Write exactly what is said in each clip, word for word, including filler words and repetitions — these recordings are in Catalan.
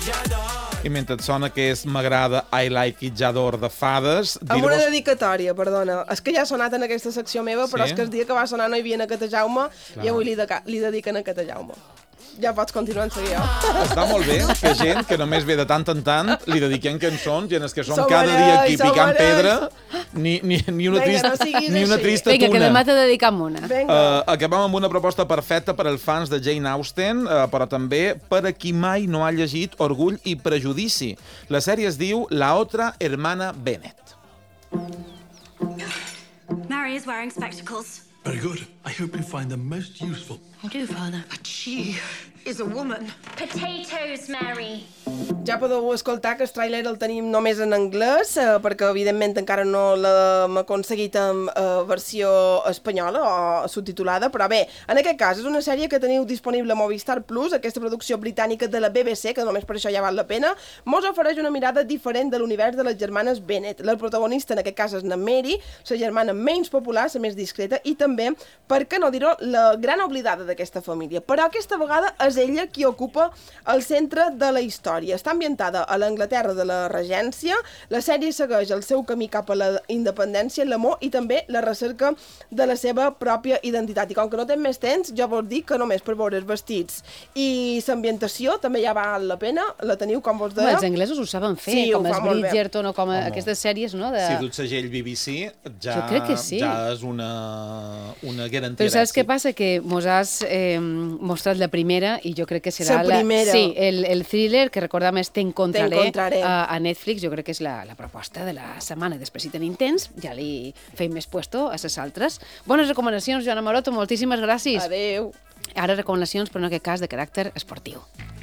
I mentre et sona que és M'agrada I Like It Jador de Fades... Amb una dedicatòria, perdona. És que ja ha sonat en aquesta secció meva, però és que el dia que va sonar no hi havia a Catajaume i avui li, de, li dediquen a Catajaume. Ja pots continuar en seguir. Està molt bé que gent que només ve de tant en tant li dediquem cançons i en els que som Som cada mereix, dia aquí som picant mereix. pedra ni, ni, ni una, Vinga, trista, no siguis ni una així. trista Vinga, que tuna. demà te dedicam una. Vinga. Uh, acabem amb una proposta perfecta per als fans de Jane Austen, uh, però també per a qui mai no ha llegit Orgull i Prejudici. La sèrie es diu La otra hermana Bennet. Mary is wearing spectacles. Very good. I hope you find them most useful. I do, Father. But she is a woman. Potatoes, Mary. Ja podeu escoltar que el tràiler el tenim només en anglès, eh, perquè evidentment encara no l'hem aconseguit en eh, versió espanyola o subtitulada, però bé, en aquest cas és una sèrie que teniu disponible a Movistar Plus, aquesta producció britànica de la B B C, que només per això ja val la pena, mos ofereix una mirada diferent de l'univers de les germanes Bennet. La protagonista en aquest cas és na Mary, la germana menys popular, la més discreta, i també, per què no dir-ho, la gran oblidada d'aquesta família. Però aquesta vegada és ella qui ocupa el centre de la història. Està ambientada a l'Anglaterra de la Regència, la sèrie segueix el seu camí cap a la independència, l'amor i també la recerca de la seva pròpia identitat. I com que no té més temps, jo vos dic que només per veure els vestits i l'ambientació també ja val la pena, la teniu com vos deia. Home, els anglesos ho saben fer, Sí, ho com fa els molt bé. Bridgerton o com Home. aquestes sèries, no? De... Si duts segell B B C, ja, Jo crec que sí. ja és una, una garantia. Però saps què passa? Que mos has eh, mostrat la primera i jo crec que serà La primera. Sí, el, el thriller que recordam és T'encontraré T'encontraré. a, a Netflix. Jo crec que és la, la proposta de la setmana. Després, si tenim temps, ja li feim més puesto a les altres. Bones recomanacions, Joana Maroto, moltíssimes gràcies. Adéu. Ara recomanacions, però en aquest cas de caràcter esportiu.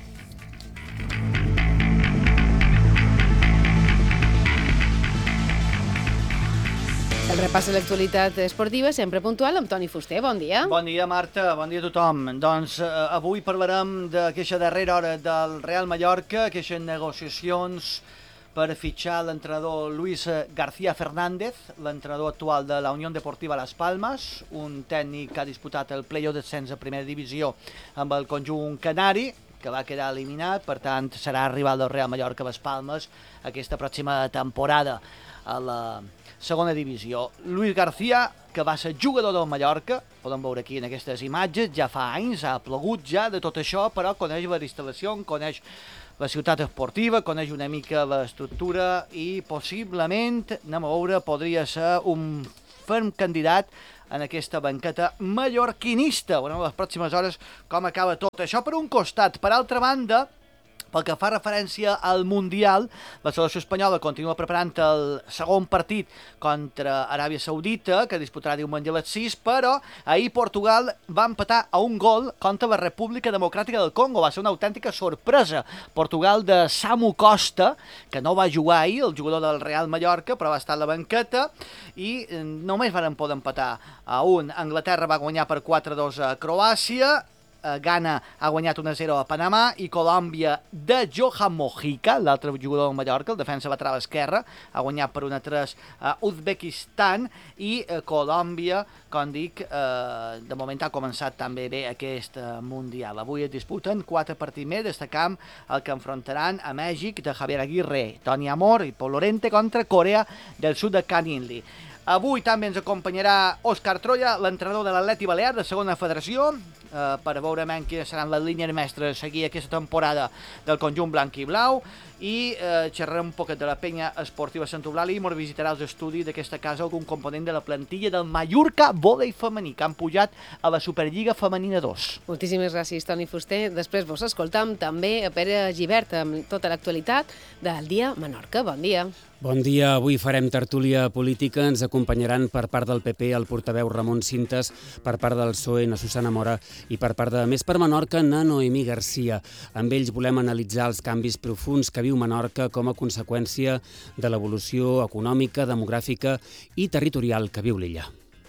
El repàs de l'actualitat esportiva, sempre puntual, amb Toni Fuster. Bon dia. Bon dia, Marta. Bon dia a tothom. Doncs eh, avui parlarem d'aquesta darrera hora del Real Mallorca, aquestes negociacions per fitxar l'entrenador Luis García Fernández, l'entrenador actual de la Unión Deportiva Las Palmas, un tècnic que ha disputat el play-off descens a primera divisió amb el conjunt canari, que va quedar eliminat, per tant serà rival del Real Mallorca Las Palmas aquesta pròxima temporada a la segona divisió. Luis García, que va ser jugador del Mallorca, podem veure aquí en aquestes imatges, ja fa anys, ha plogut ja de tot això, però coneix la instal·lació, coneix la ciutat esportiva, coneix una mica l'estructura i possiblement, anem a veure, podria ser un ferm candidat en aquesta banqueta mallorquinista. Bueno, les pròximes hores com acaba tot això per un costat. Per altra banda, pel que fa referència al Mundial, la selecció espanyola continua preparant el segon partit contra Aràbia Saudita, que disputarà diumenge a les sis, però ahir Portugal va empatar a un gol contra la República Democràtica del Congo. Va ser una autèntica sorpresa. Portugal de Samu Costa, que no va jugar ahir, el jugador del Real Mallorca, però va estar a la banqueta, i només van poder empatar a un. Anglaterra va guanyar per quatre a dos a Croàcia, Ghana ha guanyat un a zero a Panamà i Colòmbia de Johan Mojica, l'altre jugador del Mallorca, el defensa lateral esquerre, ha guanyat per un a tres a Uzbekistan i eh, Colòmbia, com dic, eh, de moment ha començat també bé aquest eh, Mundial. Avui es disputen quatre partits més, destacam el que enfrontaran a Mèxic de Javier Aguirre, Toni Amor i Pol Lorente contra Corea del Sud de Can Inli. Avui també ens acompanyarà Òscar Troia, l'entrenador de l'Atleti Balear de segona federació, eh, per veure quines seran les línies mestres a seguir aquesta temporada del conjunt blanc i blau, i eh, xerrarem un poquet de la penya esportiva Sant Eulàlia i ens visitarà els estudis d'aquesta casa algun component de la plantilla del Mallorca vòlei femení, que han pujat a la Superliga Femenina dos. Moltíssimes gràcies, Toni Fuster. Després vos escoltam també a Pere Gibert amb tota l'actualitat del Dia Menorca. Bon dia. Bon dia. Avui farem tertúlia política. Ens acompanyaran per part del P P el portaveu Ramon Cintas, per part del P S O E na Susana Mora i per part de Més per Menorca na Noemí Garcia. Amb ells volem analitzar els canvis profuns que viu Menorca com a conseqüència de l'evolució econòmica, demogràfica i territorial que viu l'illa.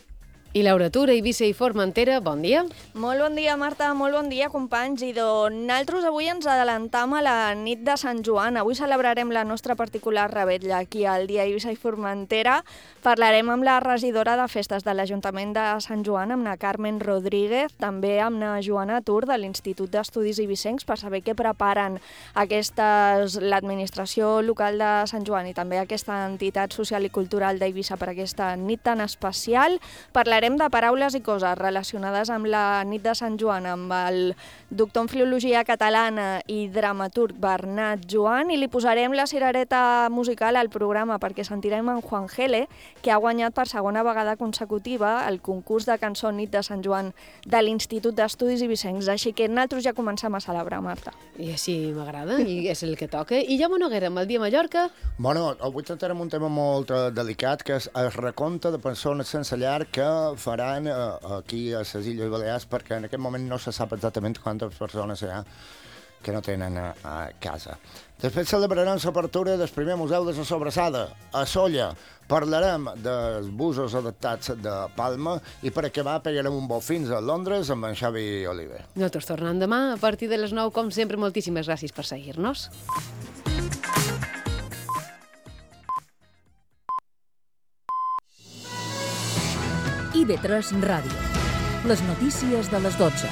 I Laura Tura, Eivissa i Formentera, bon dia. Molt bon dia, Marta, molt bon dia, companys. I doncs, nosaltres avui ens adelantam a la nit de Sant Joan. Avui celebrarem la nostra particular revetlla aquí al dia Eivissa i Formentera. Parlarem amb la regidora de festes de l'Ajuntament de Sant Joan, amb la Carmen Rodríguez, també amb la Joana Tur de l'Institut d'Estudis Eivissencs, per saber què preparen aquestes l'administració local de Sant Joan i també aquesta entitat social i cultural d'Eivissa per aquesta nit tan especial. Parlarem de paraules i coses relacionades amb la nit de Sant Joan, amb el doctor en Filologia Catalana i dramaturg Bernat Joan, i li posarem la cirereta musical al programa perquè sentirem en Juan Gele, que ha guanyat per segona vegada consecutiva el concurs de cançó Nit de Sant Joan de l'Institut d'Estudis Eivissencs. Així que nosaltres ja comencem a celebrar, Marta. I així m'agrada, i és el que toca. I Jaume Noguera, amb el dia Mallorca? Bueno, avui tractarem un tema molt eh, delicat, que és el recompte de persones sense llar que faran eh, aquí a les Illes Balears, perquè en aquest moment no se sap exactament quantes persones hi ha que no tenen a, a casa. Després celebrarem l'apertura del primer museu de la Sobrassada, a Sóller. Parlarem dels busos adaptats de Palma i per acabar pegarem un vol fins a Londres amb en Xavi Oliver. Nosaltres tornem demà a partir de les nou, com sempre. Moltíssimes gràcies per seguir-nos. I V tres Ràdio. Les notícies de les dotze.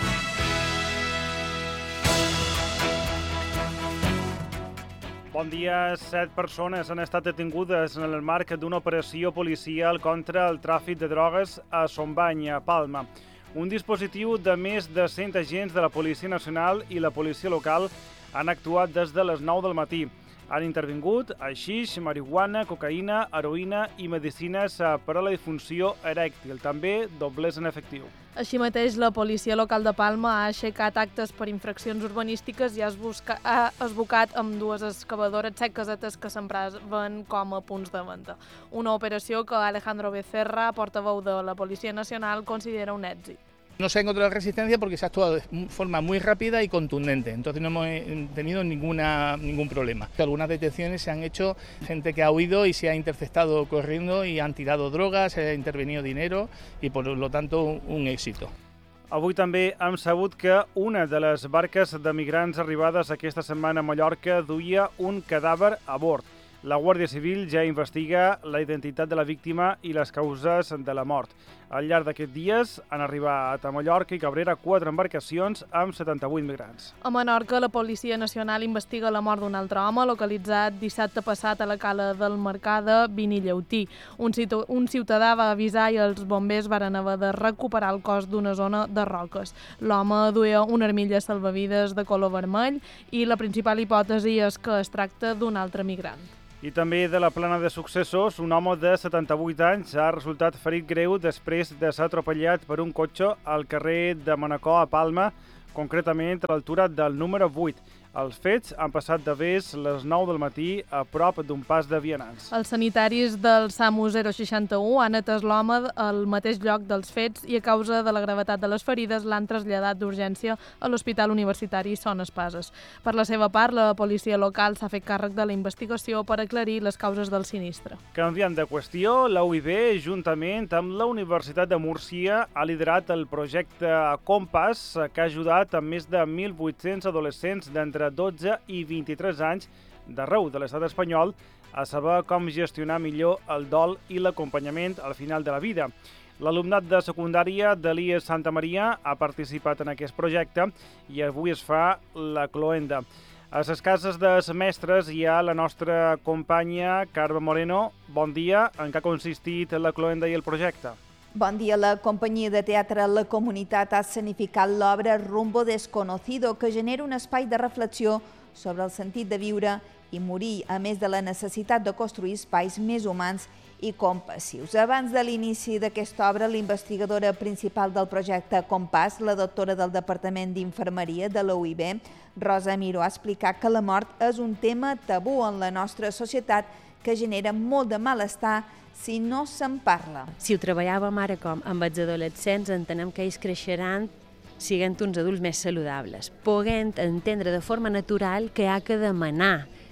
Bon dia. Set persones han estat detingudes en el marc d'una operació policial contra el tràfic de drogues a Sombany, a Palma. Un dispositiu de més de cent agents de la Policia Nacional i la policia local han actuat des de les nou del matí. Han intervingut haixix, marihuana, cocaïna, heroïna i medicines per a la disfunció erèctil, també doblers en efectiu. Així mateix, la policia local de Palma ha aixecat actes per infraccions urbanístiques i ha esbocat amb dues excavadores set casetes que s'empraven com a punts de venda. Una operació que Alejandro Becerra, portaveu de la Policia Nacional, considera un èxit. No se ha encontrado resistencia porque se ha actuado de forma muy rápida y contundente, entonces no hemos tenido ninguna, ningún problema. Algunas detenciones se han hecho gente que ha huido y se ha interceptado corriendo y han tirado drogas, se ha intervenido dinero y por lo tanto un, un éxito. Avui també hem sabut que una de les barques de migrants arribades aquesta setmana a Mallorca duia un cadàver a bord. La Guàrdia Civil ja investiga la identitat de la víctima i les causes de la mort. Al llarg d'aquests dies han arribat a Mallorca i Cabrera quatre embarcacions amb setanta-vuit migrants. A Menorca, la Policia Nacional investiga la mort d'un altre home localitzat dissabte passat a la cala del Mercada Vinillautí. Un, un ciutadà va avisar i els bombers varen haver de recuperar el cos d'una zona de roques. L'home duia una armilla salvavides de color vermell i la principal hipòtesi és que es tracta d'un altre migrant. I també de la Plana de Successos, un home de setanta-vuit anys ha resultat ferit greu després de ser atropellat per un cotxe al carrer de Manacor a Palma, concretament a l'altura del número vuit. Els fets han passat de vés les nou del matí a prop d'un pas de vianants. Els sanitaris del SAMU zero seixanta-u han atès l'home al mateix lloc dels fets i a causa de la gravetat de les ferides l'han traslladat d'urgència a l'Hospital Universitari Son Espases. Per la seva part, la policia local s'ha fet càrrec de la investigació per aclarir les causes del sinistre. Canviant de qüestió, la U I B, juntament amb la Universitat de Múrcia, ha liderat el projecte Compass, que ha ajudat a més de mil vuit-cents adolescents d'entre dotze i vint-i-tres anys d'arreu de l'estat espanyol a saber com gestionar millor el dol i l'acompanyament al final de la vida. L'alumnat de secundària de l'I E S Santa Maria ha participat en aquest projecte i avui es fa la cloenda. A les cases de mestres hi ha la nostra companya Carme Moreno. Bon dia. En què ha consistit la cloenda i el projecte? Bon dia. La companyia de teatre La Comunitat ha escenificat l'obra Rumbo Desconocido, que genera un espai de reflexió sobre el sentit de viure i morir, a més de la necessitat de construir espais més humans i compassius. Abans de l'inici d'aquesta obra, l'investigadora principal del projecte Compass, la doctora del Departament d'Infermeria de la U I B, Rosa Miró, ha explicat que la mort és un tema tabú en la nostra societat que genera molt de malestar si no se'n parla. Si ho treballàvem ara com amb els adolescents, entenem que ells creixeran siguent uns adults més saludables, poguent entendre de forma natural que ha que demanar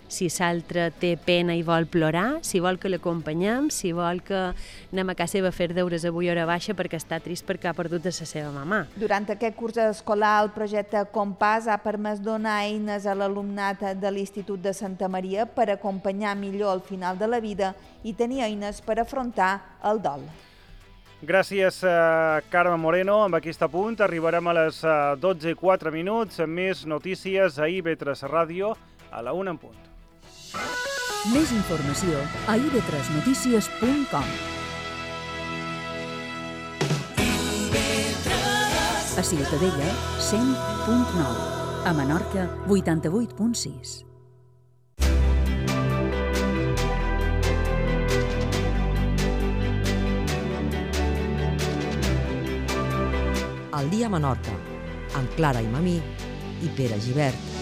si l'altre té pena i vol plorar, si vol que l'acompanyem, si vol que anem a casa seva a fer deures avui a hora baixa perquè està trist perquè ha perdut de la seva mamà. Durant aquest curs escolar, el projecte Compàs ha permès donar eines a l'alumnat de l'Institut de Santa Maria per acompanyar millor al final de la vida i tenir eines per afrontar el dol. Gràcies, uh, Carme Moreno. Amb aquest apunt arribarem a les uh, dotze i quatre minuts amb més notícies a I V tres Ràdio a la una en punt. Més informació a i ve tres notícies punt com. A Ciutadella, cent punt nou. A Menorca, vuitanta-vuit punt sis. Al dia a Menorca, amb Clara i Mamí i Pere Gibert.